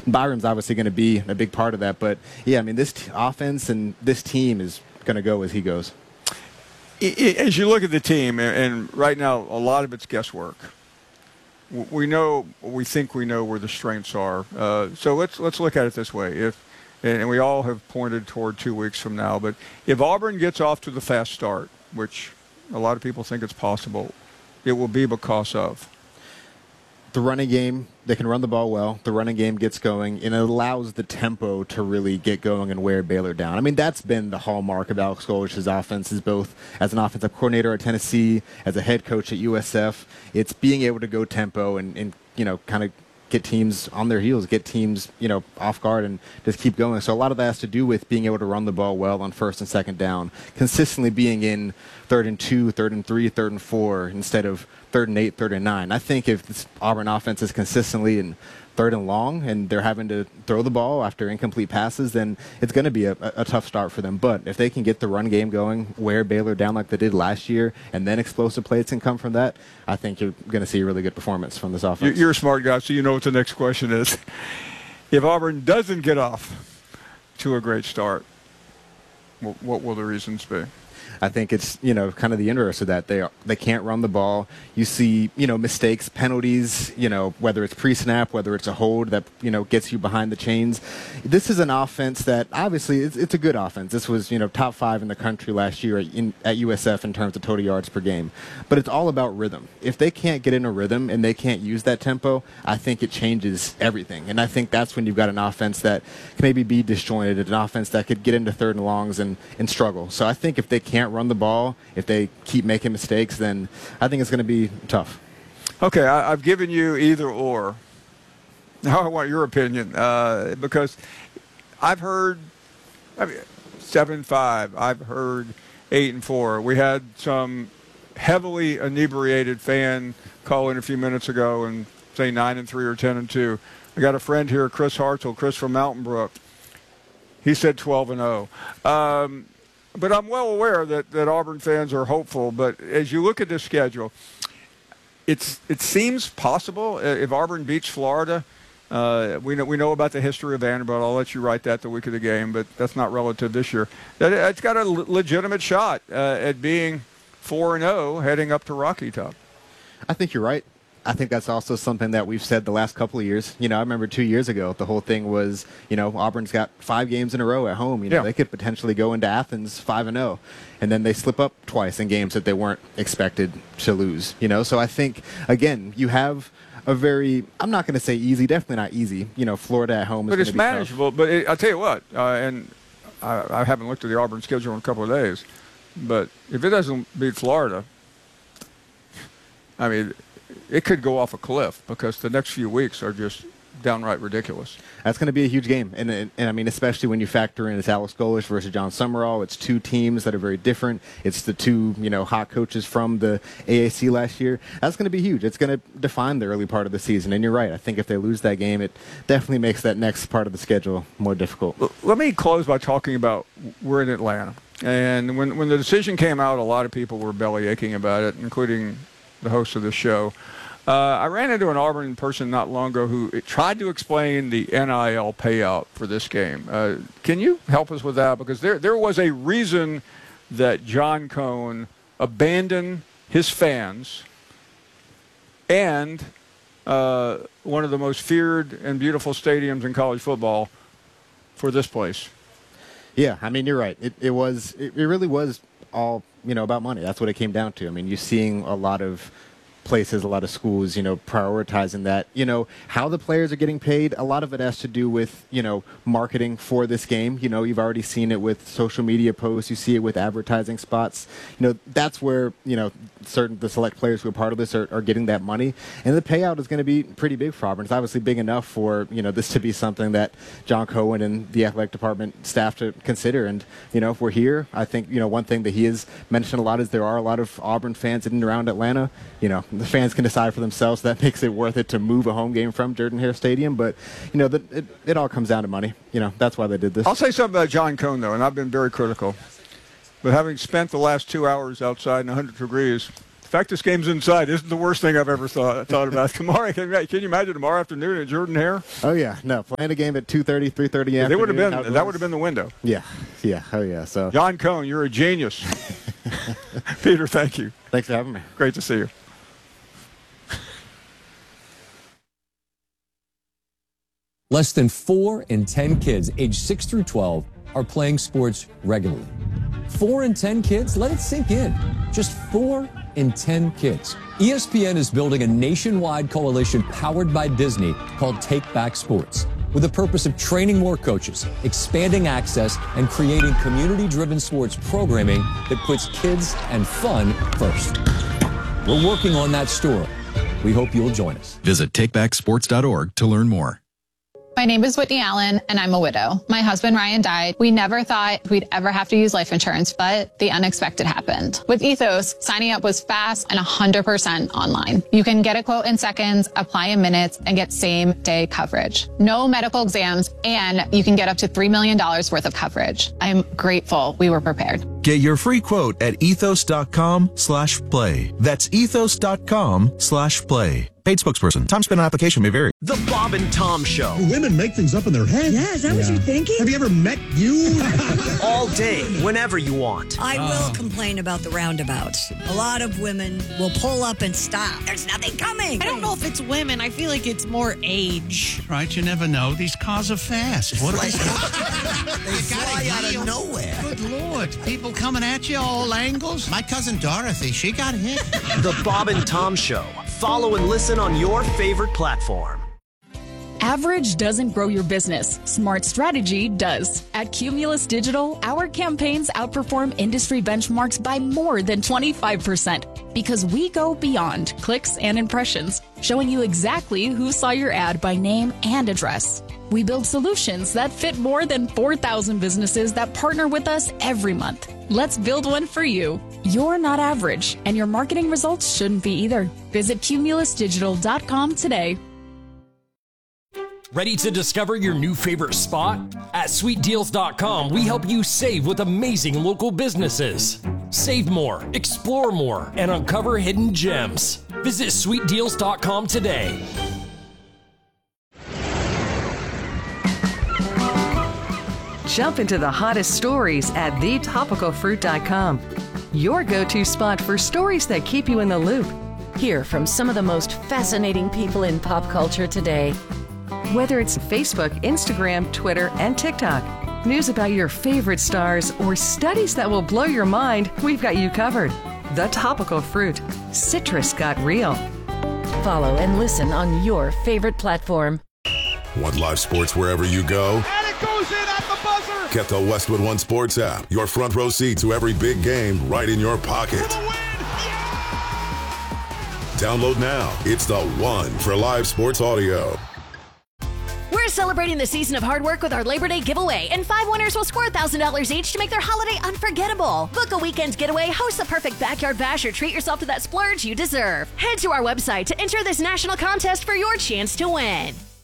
Byron's obviously going to be a big part of that. But, yeah, I mean, this offense and this team is going to go as he goes. As you look at the team, and right now a lot of it's guesswork. We think we know where the strengths are. So let's look at it this way. And we all have pointed toward 2 weeks from now, but if Auburn gets off to the fast start, which a lot of people think it's possible, it will be because of the running game. They can run the ball well. The running game gets going, and it allows the tempo to really get going and wear Baylor down. I mean, that's been the hallmark of Alex Golish's offenses, both as an offensive coordinator at Tennessee, as a head coach at USF. It's being able to go tempo and kind of get teams on their heels, get teams, off guard and just keep going. So a lot of that has to do with being able to run the ball well on first and second down, consistently being in 3rd and 2, 3rd and 3, 3rd and 4 instead of 3rd and 8, 3rd and 9. I think if this Auburn offense is consistently in 3rd and long and they're having to throw the ball after incomplete passes, then it's going to be a tough start for them. But if they can get the run game going, wear Baylor down like they did last year, and then explosive plays can come from that, I think you're going to see a really good performance from this offense. You're a smart guy, so you know what the next question is. If Auburn doesn't get off to a great start, what will the reasons be? I think it's, kind of the inverse of that. They can't run the ball. You see, mistakes, penalties, whether it's pre-snap, whether it's a hold that, gets you behind the chains. This is an offense that obviously it's a good offense. This was, top 5 in the country last year at USF in terms of total yards per game. But it's all about rhythm. If they can't get in a rhythm and they can't use that tempo, I think it changes everything. And I think that's when you've got an offense that can maybe be disjointed, an offense that could get into 3rd and longs and struggle. So I think if they can't run the ball, if they keep making mistakes, then I think it's going to be tough. Okay, I've given you either or. Now I want your opinion because I've heard 7-5. I've heard 8-4. We had some heavily inebriated fan call in a few minutes ago and say 9-3 or 10-2. I got a friend here, Chris Hartzell, Chris from Mountain Brook. He said 12-0. But I'm well aware that Auburn fans are hopeful. But as you look at this schedule, it seems possible if Auburn beats Florida. We know about the history of Vanderbilt. I'll let you write that the week of the game, but that's not relative this year. It's got a legitimate shot at being 4-0 heading up to Rocky Top. I think you're right. I think that's also something that we've said the last couple of years. I remember 2 years ago, the whole thing was, Auburn's got 5 games in a row at home. They could potentially go into Athens 5-0, and then they slip up twice in games that they weren't expected to lose. So I think, again, you have a very, I'm not going to say easy, definitely not easy. Florida at home is but going to be manageable. tough. But I'll tell you what, and I haven't looked at the Auburn schedule in a couple of days, but if it doesn't beat Florida, I mean, it could go off a cliff because the next few weeks are just downright ridiculous. That's going to be a huge game. And I mean, especially when you factor in it's Alex Golish versus John Summerall. It's 2 teams that are very different. It's the 2, hot coaches from the AAC last year. That's going to be huge. It's going to define the early part of the season. And you're right. I think if they lose that game, it definitely makes that next part of the schedule more difficult. Let me close by talking about we're in Atlanta. And when the decision came out, a lot of people were belly aching about it, including the host of this show. I ran into an Auburn person not long ago who tried to explain the NIL payout for this game. Can you help us with that? Because there was a reason that John Cohn abandoned his fans and one of the most feared and beautiful stadiums in college football for this place. Yeah, I mean, you're right. It really was all, about money. That's what it came down to. I mean, you're seeing a lot of places, a lot of schools, prioritizing that. How the players are getting paid, a lot of it has to do with, marketing for this game. You've already seen it with social media posts. You see it with advertising spots. That's where, the select players who are part of this are getting that money. And the payout is going to be pretty big for Auburn. It's obviously big enough for, this to be something that John Cohen and the athletic department staff to consider. And, if we're here, I think, one thing that he has mentioned a lot is there are a lot of Auburn fans in and around Atlanta. The fans can decide for themselves. That makes it worth it to move a home game from Jordan-Hare Stadium. But, it all comes down to money. That's why they did this. I'll say something about John Cohn, though, and I've been very critical. But having spent the last 2 hours outside in 100 degrees The fact this game's inside isn't the worst thing I've ever thought about. Tomorrow, can you imagine tomorrow afternoon at Jordan Hare? Oh yeah, no, playing a game at 2:30, 3:30. Yeah, that would have been the window. Yeah, oh yeah. So John Cohn, you're a genius. Peter, thank you. Thanks for having me. Great to see you. Less than 4 in 10 kids aged 6 through 12 are playing sports regularly. 4 in 10 kids? Let it sink in. Just 4 in 10 kids. ESPN is building a nationwide coalition powered by Disney called Take Back Sports, with the purpose of training more coaches, expanding access, and creating community-driven sports programming that puts kids and fun first. We're working on that story. We hope you'll join us. Visit takebacksports.org to learn more. My name is Whitney Allen, and I'm a widow. My husband, Ryan, died. We never thought we'd ever have to use life insurance, but the unexpected happened. With Ethos, signing up was fast and 100% online. You can get a quote in seconds, apply in minutes, and get same-day coverage. No medical exams, and you can get up to $3 million worth of coverage. I'm grateful we were prepared. Get your free quote at ethos.com/play. That's ethos.com/play. Paid spokesperson. Time spent on application may vary. The Bob and Tom Show. Do women make things up in their head? Yeah, is that what you're thinking? Have you ever met you? All day, whenever you want. I will complain about the roundabouts. A lot of women will pull up and stop. There's nothing coming. I don't know if it's women. I feel like it's more age. Right, you never know. These cars are fast. What They fly out of nowhere. Good Lord. People coming at you all angles. My cousin Dorothy, she got hit. The Bob and Tom Show. Follow and listen on your favorite platform. Average doesn't grow your business. Smart strategy does. At Cumulus Digital, our campaigns outperform industry benchmarks by more than 25% because we go beyond clicks and impressions, showing you exactly who saw your ad by name and address. We build solutions that fit more than 4,000 businesses that partner with us every month. Let's build one for you. You're not average, and your marketing results shouldn't be either. Visit cumulusdigital.com today. Ready to discover your new favorite spot? At sweetdeals.com, we help you save with amazing local businesses. Save more, explore more, and uncover hidden gems. Visit sweetdeals.com today. Jump into the hottest stories at thetopicalfruit.com. Your go-to spot for stories that keep you in the loop. Hear from some of the most fascinating people in pop culture today. Whether it's Facebook, Instagram, Twitter, and TikTok, news about your favorite stars, or studies that will blow your mind, we've got you covered. The Topical Fruit. Citrus got real. Follow and listen on your favorite platform. Want live sports wherever you go? And it goes in at the buzzer! Get the Westwood One Sports app. Your front row seat to every big game right in your pocket. For the win! Yeah! Download now. It's the one for live sports audio. We're celebrating the season of hard work with our Labor Day giveaway, and 5 winners will score $1,000 each to make their holiday unforgettable. Book a weekend getaway, host the perfect backyard bash, or treat yourself to that splurge you deserve. Head to our website to enter this national contest for your chance to win.